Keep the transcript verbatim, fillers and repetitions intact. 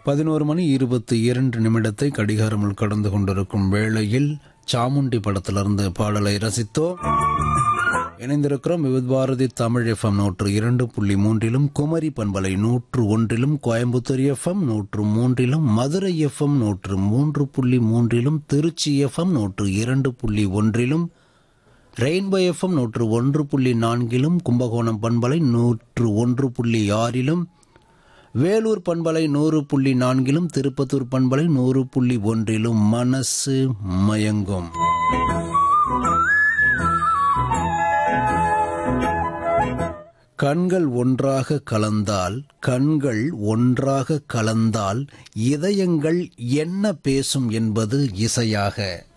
பதினோரு மணி இருபத்தி இரண்டு நிமிடத்தை கடிகாரமுள் கடந்து கொண்டிருக்கும் வேளையில் சாமுண்டி படத்திலிருந்து பாடலை ரசித்தோம். இணைந்திருக்கிறோம் விவித் பாரதி தமிழ் எஃப்எம் நூற்று இரண்டு புள்ளி மூன்றிலும், குமரி பண்பலை நூற்று ஒன்றிலும், கோயம்புத்தூர் எஃப்எம் நூற்று மூன்றிலும், மதுரை எஃப்எம் நூற்று மூன்று புள்ளி மூன்றிலும், திருச்சி எஃப்எம் நூற்று இரண்டு புள்ளி ஒன்றிலும், ரெயின்போ எஃப்எம் நூற்று ஒன்று புள்ளி நான்கிலும், கும்பகோணம் பண்பலை நூற்று ஒன்று புள்ளி ஆறிலும், வேலூர் பண்பலை நூறு புள்ளி நான்கிலும், திருப்பத்தூர் பண்பலை நூறு புள்ளி ஒன்றிலும் மனசு மயங்கும். கண்கள் ஒன்றாக கலந்தால் கண்கள் ஒன்றாக கலந்தால் இதயங்கள் என்ன பேசும் என்பது இசையாக.